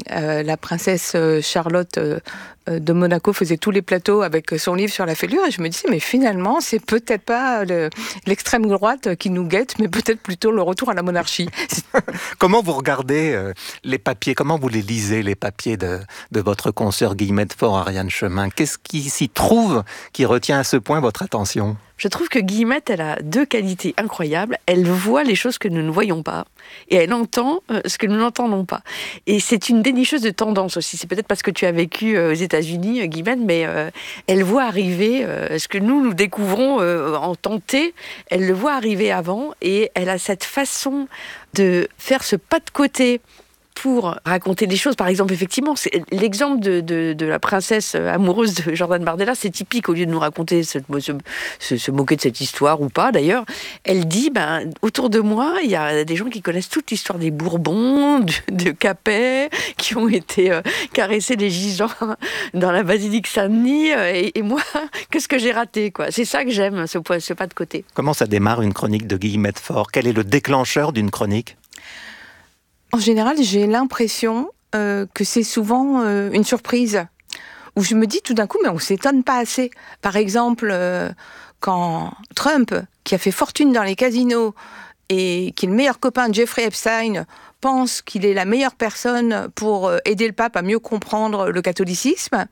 la princesse Charlotte de Monaco faisait tous les plateaux avec son livre sur la fêlure, et je me disais, mais finalement, c'est peut-être pas l'extrême droite qui nous guette, mais peut-être plutôt le retour à la monarchie. Comment vous regardez les papiers, comment vous les lisez, les papiers de votre consoeur Guillemette Faure, Ariane Chemin? Qu'est-ce qui s'y trouve qui retient à ce point votre attention? Je trouve que Guillemette, elle a deux qualités incroyables. Elle voit les choses que nous ne voyons pas et elle entend ce que nous n'entendons pas. Et c'est une dénicheuse de tendance aussi. C'est peut-être parce que tu as vécu aux États-Unis, Guillemette, mais elle voit arriver ce que nous découvrons en tenté. Elle le voit arriver avant et elle a cette façon de faire ce pas de côté pour raconter des choses. Par exemple, effectivement, c'est l'exemple de la princesse amoureuse de Jordan Bardella, c'est typique. Au lieu de nous raconter, se moquer de cette histoire, ou pas d'ailleurs, elle dit, autour de moi, il y a des gens qui connaissent toute l'histoire des Bourbons, de Capet, qui ont été caressés les gisants dans la basilique Saint-Denis, et moi, qu'est-ce que j'ai raté, quoi. C'est ça que j'aime, ce pas de côté. Comment ça démarre une chronique de Guillemette Faure? Quel est le déclencheur d'une chronique? En général, j'ai l'impression que c'est souvent une surprise, où je me dis tout d'un coup, mais on ne s'étonne pas assez. Par exemple, quand Trump, qui a fait fortune dans les casinos et qui est le meilleur copain de Jeffrey Epstein, pense qu'il est la meilleure personne pour aider le pape à mieux comprendre le catholicisme,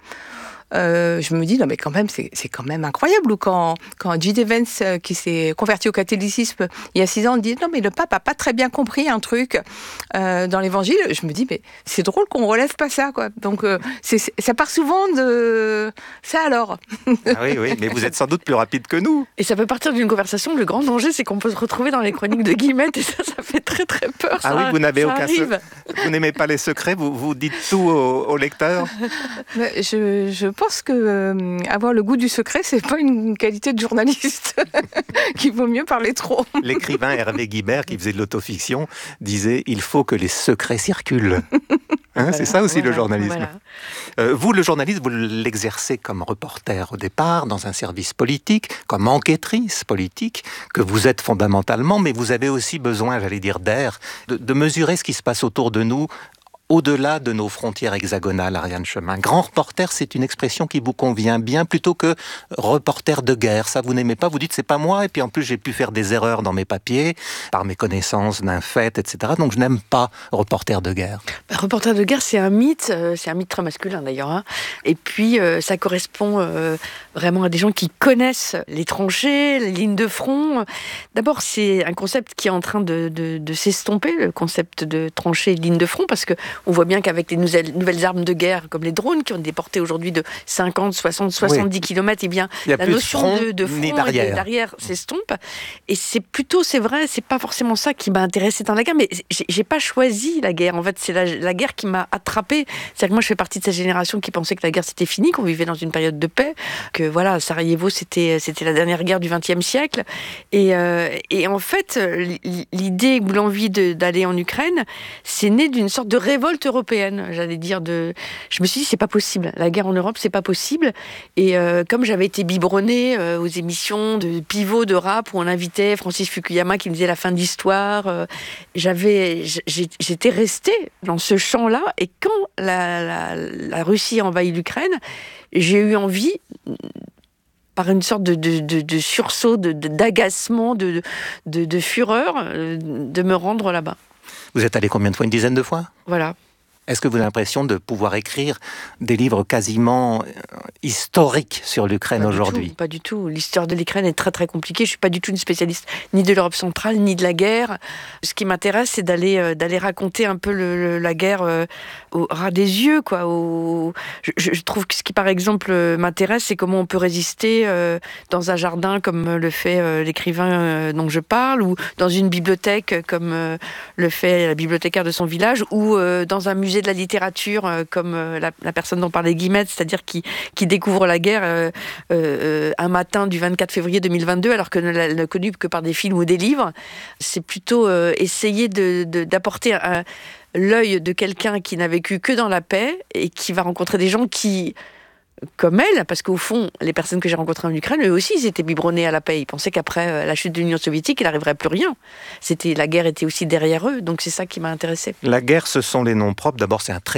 je me dis, non mais quand même, c'est quand même incroyable. Ou quand J.D. Vance, qui s'est converti au catholicisme il y a 6 ans, dit, non mais le pape a pas très bien compris un truc dans l'évangile, je me dis, mais c'est drôle qu'on relève pas ça, quoi. Donc ça part souvent de ça alors. Ah oui, mais vous êtes sans doute plus rapide que nous. Et ça peut partir d'une conversation, le grand danger, c'est qu'on peut se retrouver dans les chroniques de Guillemette, et ça fait très très peur. Ah oui, vous n'avez aucun secret. Vous n'aimez pas les secrets, vous dites tout aux lecteurs. Je pense que avoir le goût du secret, c'est pas une qualité de journaliste, qu'il vaut mieux parler trop. L'écrivain Hervé Guibert, qui faisait de l'autofiction, disait « Il faut que les secrets circulent ». Voilà, c'est ça aussi le journalisme. Voilà. Vous, le journaliste, vous l'exercez comme reporter au départ, dans un service politique, comme enquêtrice politique, que vous êtes fondamentalement, mais vous avez aussi besoin, j'allais dire, d'air, de mesurer ce qui se passe autour de nous, au-delà de nos frontières hexagonales, Ariane Chemin. Grand reporter, c'est une expression qui vous convient bien, plutôt que reporter de guerre. Ça, vous n'aimez pas, vous dites, c'est pas moi, et puis en plus, j'ai pu faire des erreurs dans mes papiers, par mes connaissances d'un fait, etc. Donc, je n'aime pas reporter de guerre. Reporter de guerre, c'est un mythe très masculin d'ailleurs. Hein. Et puis, ça correspond vraiment à des gens qui connaissent les tranchées, les lignes de front. D'abord, c'est un concept qui est en train de s'estomper, le concept de tranchées et de lignes de front, parce que on voit bien qu'avec les nouvelles armes de guerre, comme les drones, qui ont des portées aujourd'hui de 50, 60, 70 km, eh bien, la notion de front et d'arrière s'estompe. Et c'est vrai, c'est pas forcément ça qui m'a intéressée dans la guerre, mais j'ai pas choisi la guerre. En fait, c'est la guerre qui m'a attrapée. C'est-à-dire que moi, je fais partie de cette génération qui pensait que la guerre, c'était fini, qu'on vivait dans une période de paix, que voilà, Sarajevo, c'était la dernière guerre du XXe siècle. Et en fait, l'idée ou l'envie d'aller en Ukraine, c'est né d'une sorte de révolte européenne, j'allais dire. Je me suis dit, c'est pas possible. La guerre en Europe, c'est pas possible. Et comme j'avais été biberonnée aux émissions de pivot de rap où on invitait Francis Fukuyama qui me disait la fin de l'histoire, j'étais restée dans ce champ-là. Et quand la Russie a envahi l'Ukraine, j'ai eu envie, par une sorte de sursaut, d'agacement, de fureur, de me rendre là-bas. Vous êtes allé combien de fois? Une dizaine de fois? Voilà. Est-ce que vous avez l'impression de pouvoir écrire des livres quasiment historiques sur l'Ukraine aujourd'hui? Pas du tout. L'histoire de l'Ukraine est très très compliquée. Je suis pas du tout une spécialiste ni de l'Europe centrale ni de la guerre. Ce qui m'intéresse, c'est d'aller raconter un peu la guerre au ras des yeux, quoi. Je trouve que ce qui, par exemple, m'intéresse, c'est comment on peut résister dans un jardin comme le fait l'écrivain dont je parle, ou dans une bibliothèque comme le fait la bibliothécaire de son village, ou dans un musée de la littérature comme la personne dont parlait Guillemette, c'est-à-dire qui découvre la guerre un matin du 24 février 2022 alors que ne l'a connue que par des films ou des livres. C'est plutôt essayer d'apporter l'œil de quelqu'un qui n'a vécu que dans la paix et qui va rencontrer des gens qui, comme elle, parce qu'au fond, les personnes que j'ai rencontrées en Ukraine, eux aussi, ils étaient biberonnés à la paix. Ils pensaient qu'après la chute de l'Union soviétique, il n'arriverait plus rien. La guerre était aussi derrière eux, donc c'est ça qui m'a intéressée. La guerre, ce sont les noms propres. D'abord, c'est un très